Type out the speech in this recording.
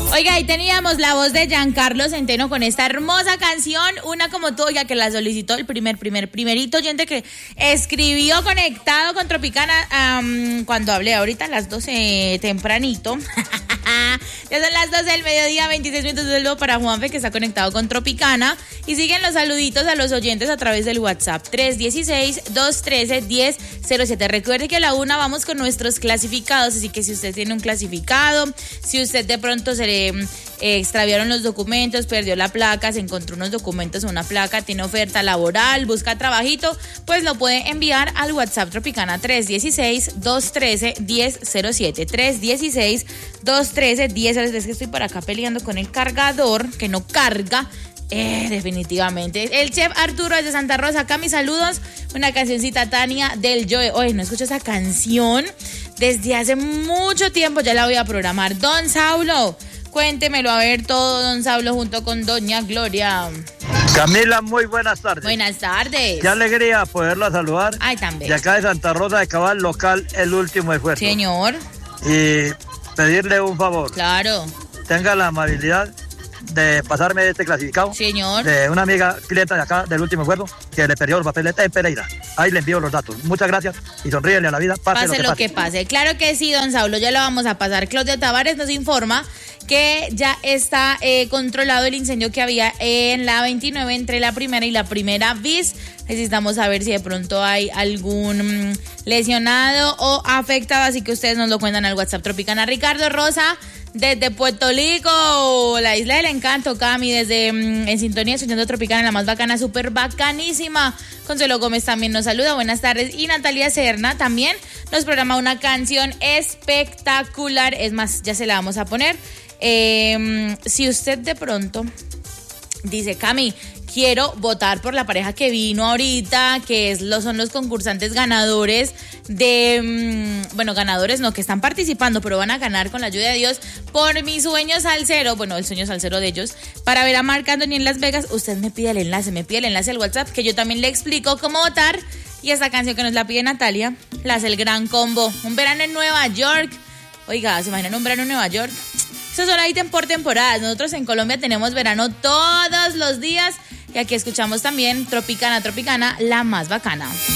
Oiga, ahí teníamos la voz de Giancarlo Centeno con esta hermosa canción, Una como tú, ya que la solicitó el primerito oyente que escribió conectado con Tropicana cuando hablé ahorita a las 12 tempranito. Ya son las 12 del mediodía, 26 minutos de nuevo para Juanfe, que está conectado con Tropicana. Y siguen los saluditos a los oyentes a través del WhatsApp 316-213-1007. Recuerde que a la una vamos con nuestros clasificados, así que si usted tiene un clasificado, si usted de pronto se le extraviaron los documentos, perdió la placa, se encontró unos documentos o una placa, tiene oferta laboral, busca trabajito, pues lo puede enviar al WhatsApp Tropicana 316-213-1007. 316-213-1007. Es que estoy por acá peleando con el cargador, que no carga. Definitivamente. El chef Arturo desde Santa Rosa, acá mis saludos. Una cancioncita, Tania del Joe. Oye, no escucho esa canción desde hace mucho tiempo, ya la voy a programar. Don Saulo, cuéntemelo a ver todo, don Saulo, junto con doña Gloria. Camila, muy buenas tardes. Buenas tardes. Qué alegría poderla saludar. Ay, también. De acá de Santa Rosa de Cabal, local El Último Esfuerzo. Señor. Y pedirle un favor. Claro. Tenga la amabilidad de pasarme este clasificado. Señor. De una amiga clienta de acá del Último Esfuerzo que le perdió los papeles en Pereira. Ahí le envío los datos. Muchas gracias y sonríele a la vida. Pase lo que pase. Claro que sí, don Saulo, ya lo vamos a pasar. Claudia Tavares nos informa que ya está controlado el incendio que había en la 29 entre la primera y la primera bis. Necesitamos saber si de pronto hay algún lesionado o afectado, así que ustedes nos lo cuentan al WhatsApp Tropicana. Ricardo Rosa desde Puerto Rico, la isla del encanto, Cami, desde en sintonía escuchando Tropicana, la más bacana, súper bacanísima. Consuelo Gómez también nos saluda, buenas tardes. Y Natalia Serna también nos programa una canción espectacular, es más, ya se la vamos a poner. Si usted de pronto dice, Cami, quiero votar por la pareja que vino ahorita, que son los concursantes ganadores de, ganadores no, que están participando, pero van a ganar con la ayuda de Dios por mi sueño salsero, el sueño salsero de ellos, para ver a Marc Anthony en Las Vegas. Usted me pide el enlace al WhatsApp, que yo también le explico cómo votar. Y esta canción que nos la pide Natalia, la hace el Gran Combo, Un verano en Nueva York. Oiga, ¿se imaginan un verano en Nueva York? Eso solo hay por temporadas. Nosotros en Colombia tenemos verano todos los días. Y aquí escuchamos también Tropicana, la más bacana.